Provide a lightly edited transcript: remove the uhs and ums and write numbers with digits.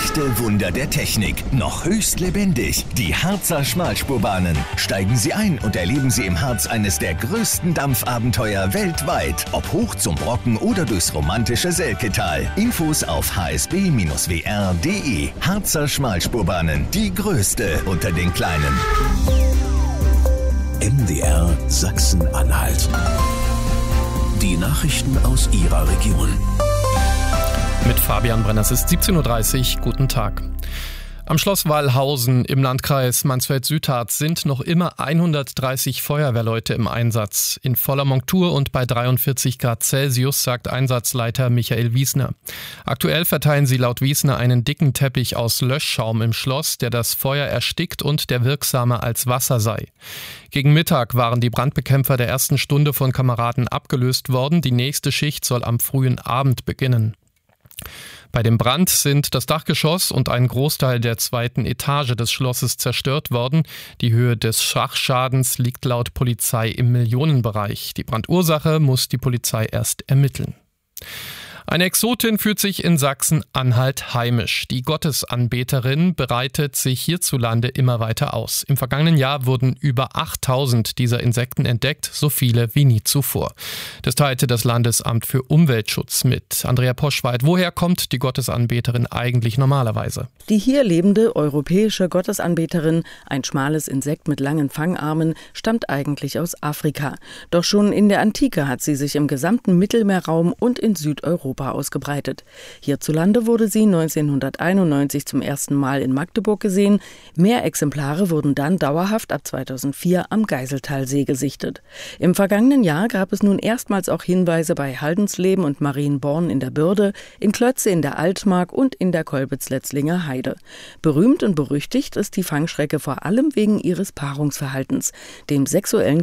Echte Wunder der Technik, noch höchst lebendig. Die Harzer Schmalspurbahnen. Steigen Sie ein und erleben Sie im Harz eines der größten Dampfabenteuer weltweit. Ob hoch zum Brocken oder durchs romantische Selketal. Infos auf hsb-wr.de. Harzer Schmalspurbahnen, die größte unter den kleinen. MDR Sachsen-Anhalt. Die Nachrichten aus Ihrer Region. Mit Fabian Brenner, es ist 17.30 Uhr. Guten Tag. Am Schloss Wallhausen im Landkreis Mansfeld-Südharz sind noch immer 130 Feuerwehrleute im Einsatz. In voller Montur und bei 43 Grad Celsius, sagt Einsatzleiter Michael Wiesner. Aktuell verteilen sie laut Wiesner einen dicken Teppich aus Löschschaum im Schloss, der das Feuer erstickt und der wirksamer als Wasser sei. Gegen Mittag waren die Brandbekämpfer der ersten Stunde von Kameraden abgelöst worden. Die nächste Schicht soll am frühen Abend beginnen. Bei dem Brand sind das Dachgeschoss und ein Großteil der zweiten Etage des Schlosses zerstört worden. Die Höhe des Sachschadens liegt laut Polizei im Millionenbereich. Die Brandursache muss die Polizei erst ermitteln. Eine Exotin fühlt sich in Sachsen-Anhalt heimisch. Die Gottesanbeterin breitet sich hierzulande immer weiter aus. Im vergangenen Jahr wurden über 8000 dieser Insekten entdeckt, so viele wie nie zuvor. Das teilte das Landesamt für Umweltschutz mit. Andrea Poschweit, woher kommt die Gottesanbeterin eigentlich normalerweise? Die hier lebende europäische Gottesanbeterin, ein schmales Insekt mit langen Fangarmen, stammt eigentlich aus Afrika. Doch schon in der Antike hat sie sich im gesamten Mittelmeerraum und in Südeuropa ausgebreitet. Hierzulande wurde sie 1991 zum ersten Mal in Magdeburg gesehen. Mehr Exemplare wurden dann dauerhaft ab 2004 am Geiseltalsee gesichtet. Im vergangenen Jahr gab es nun erstmals auch Hinweise bei Haldensleben und Marienborn in der Bürde, in Klötze in der Altmark und in der Kolbitz-Letzlinger Heide. Berühmt und berüchtigt ist die Fangschrecke vor allem wegen ihres Paarungsverhaltens, dem sexuellen